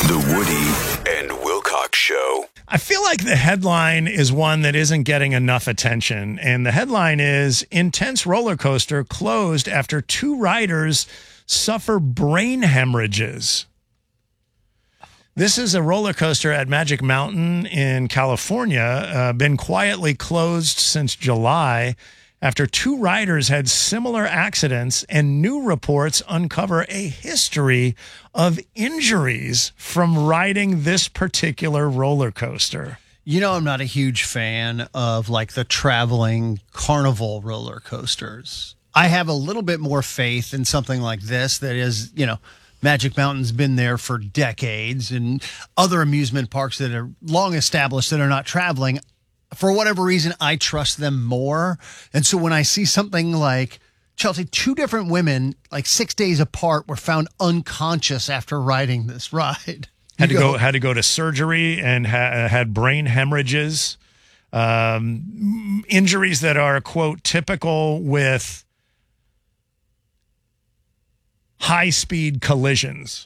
The Woody and Wilcox Show. I feel like the headline is one that isn't getting enough attention. And the headline is Intense Roller Coaster Closed After Two Riders Suffer Brain Hemorrhages. This is a roller coaster at Magic Mountain in California, been quietly closed since July after two riders had similar accidents, and new reports uncover a history of injuries from riding this particular roller coaster. You know, I'm not a huge fan of like the traveling carnival roller coasters. I have a little bit more faith in something like this that is, you know, Magic Mountain's been there for decades, and other amusement parks that are long established that are not traveling. For whatever reason, I trust them more. And so when I see something like, Chelsea, two different women, like 6 days apart, were found unconscious after riding this ride. Had to go to surgery and had brain hemorrhages, injuries that are, quote, typical with high-speed collisions.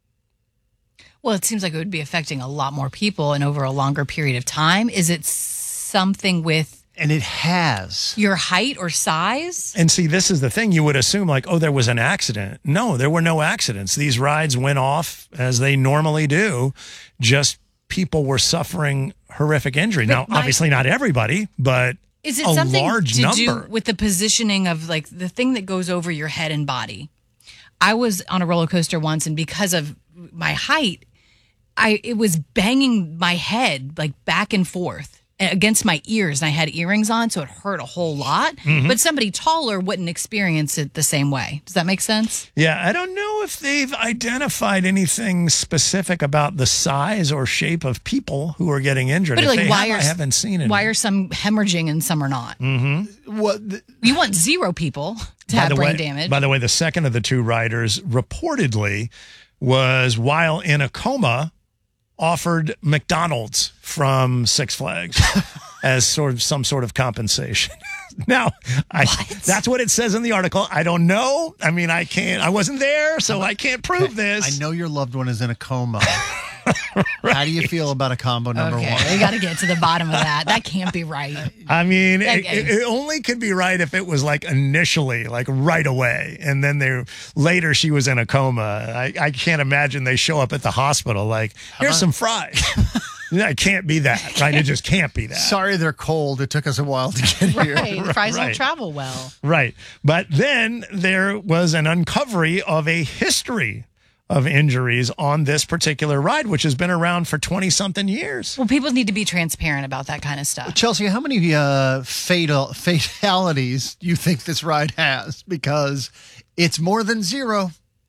Well, it seems like it would be affecting a lot more people and over a longer period of time. Is it something with... And it has. Your height or size? And see, this is the thing. You would assume like, oh, there was an accident. No, there were no accidents. These rides went off as they normally do. Just people were suffering horrific injury. Now, obviously not everybody, but is it a something large to number. do with the positioning of like the thing that goes over your head and body? I was on a roller coaster once, and because of my height, it was banging my head like back and forth against my ears, and I had earrings on, so it hurt a whole lot. Mm-hmm. But somebody taller wouldn't experience it the same way. Does that make sense? Yeah, I don't know if they've identified anything specific about the size or shape of people who are getting injured. But if like, they why have, I haven't seen it. Why are some hemorrhaging and some are not? Mm-hmm. You want zero people to have brain damage. By the way, the second of the two riders reportedly was, while in a coma, offered McDonald's from Six Flags as some sort of compensation. Now, that's what it says in the article. I don't know. I mean, I wasn't there, so I can't prove this. I know your loved one is in a coma. Right. How do you feel about a combo number one? We got to get to the bottom of that. That can't be right. I mean, it only could be right if it was like initially, like right away. And then later she was in a coma. I can't imagine they show up at the hospital like, here's some fries. It can't be that, right? It just can't be that. Sorry, they're cold. It took us a while to get here. Right. Fries don't travel well. Right. But then there was an uncovery of a history of injuries on this particular ride, which has been around for 20-something years. Well, people need to be transparent about that kind of stuff. Chelsea, how many fatalities do you think this ride has? Because it's more than zero.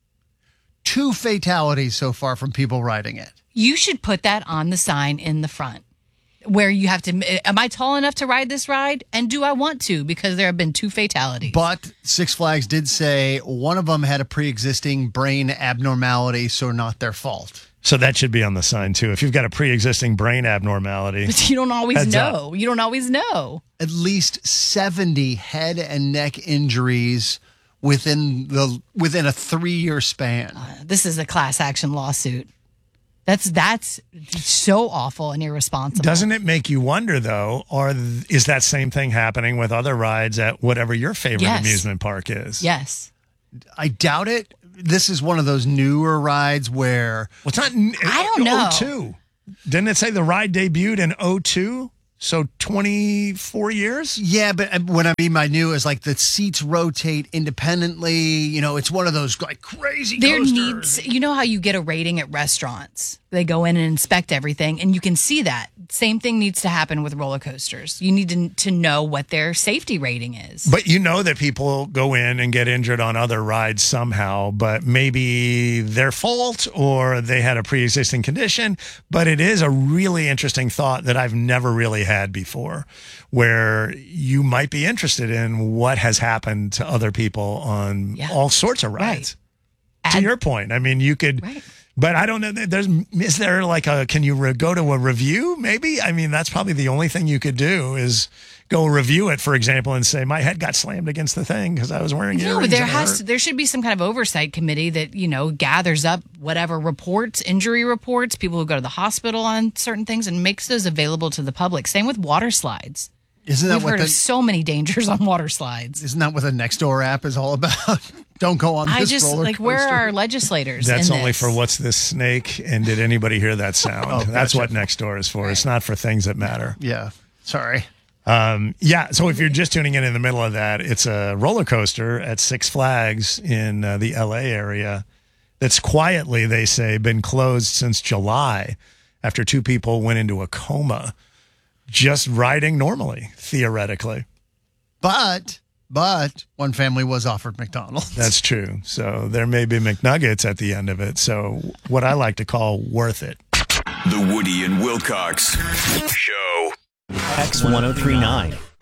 2 fatalities so far from people riding it. You should put that on the sign in the front where you have to, am I tall enough to ride this ride? And do I want to? Because there have been 2 fatalities. But Six Flags did say one of them had a pre-existing brain abnormality, so not their fault. So that should be on the sign, too. If you've got a pre-existing brain abnormality. But you don't always know. You don't always know. At least 70 head and neck injuries within a 3-year span. This is a class action lawsuit. That's so awful and irresponsible. Doesn't it make you wonder, though, is that same thing happening with other rides at whatever your favorite amusement park is? Yes. I doubt it. This is one of those newer rides where... Well, it's not... I don't know. 02. Didn't it say the ride debuted in 02? So 24 years? Yeah, but what I mean by new is like the seats rotate independently. You know, it's one of those like crazy coasters. You know how you get a rating at restaurants? They go in and inspect everything, and you can see that. Same thing needs to happen with roller coasters. You need to know what their safety rating is. But you know that people go in and get injured on other rides somehow, but maybe their fault or they had a pre-existing condition. But it is a really interesting thought that I've never really had before, where you might be interested in what has happened to other people on all sorts of rides. Right. To your point, I mean, you could... Right. But I don't know. Is there like can you go to a review? Maybe. I mean, that's probably the only thing you could do is go review it, for example, and say my head got slammed against the thing because I was wearing earrings. No, there should be some kind of oversight committee that gathers up whatever reports, injury reports, people who go to the hospital on certain things, and makes those available to the public. Same with water slides. Isn't that We've heard of so many dangers on water slides? Isn't that what the Nextdoor app is all about? Don't go on this roller coaster. Where are our legislators? That's in only this? for what's this snake? And did anybody hear that sound? Oh, That's gotcha. what Nextdoor is for. It's not for things that matter. Yeah. Sorry. So if you're just tuning in the middle of that, it's a roller coaster at Six Flags in the LA area that's quietly, they say, been closed since July after 2 people went into a coma just riding normally, theoretically. But one family was offered McDonald's. That's true. So there may be McNuggets at the end of it. So what I like to call worth it. The Woody and Wilcox Show. X1039.